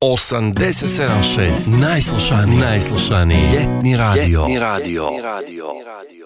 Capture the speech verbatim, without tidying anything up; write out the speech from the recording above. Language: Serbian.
osamdeset sedam šest najslušaniji, najslušaniji ljetni radio. Ljetni radio. Ljetni radio.